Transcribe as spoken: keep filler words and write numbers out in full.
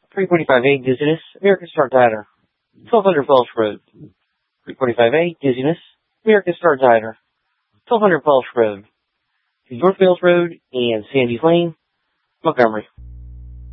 three forty-five A, Dizziness, American Star Diner. twelve hundred Welsh Road. three forty-five A, Dizziness, American Star Diner. twelve hundred Welsh Road. North Wales Road and Sandy's Lane, Montgomery.